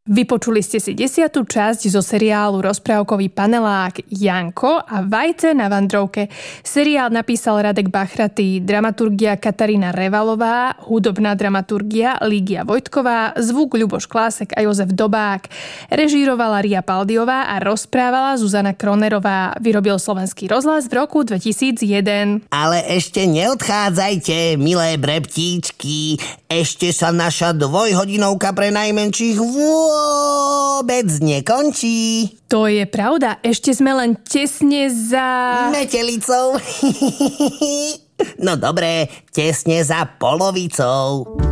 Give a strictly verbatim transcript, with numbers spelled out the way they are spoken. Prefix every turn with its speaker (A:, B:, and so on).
A: Vypočuli ste si desiatú časť zo seriálu Rozprávkový panelák Janko a vajce na vandrovke. Seriál napísal Radek Bachratý, dramaturgia Katarína Revalová, hudobná dramaturgia Lígia Vojtková, zvuk Ľuboš Klásek a Jozef Dobák. Režírovala Ria Paldiová a rozprávala Zuzana Kronerová. Vyrobil Slovenský rozhlas v roku dvetisícjeden.
B: Ale ešte neodchádzajte, milé brebtíčky. Ešte sa naša dvojhodinovka pre najmenších vôbec nekončí.
A: To je pravda, ešte sme len tesne za...
B: Metelicou. No dobré, tesne za polovicou.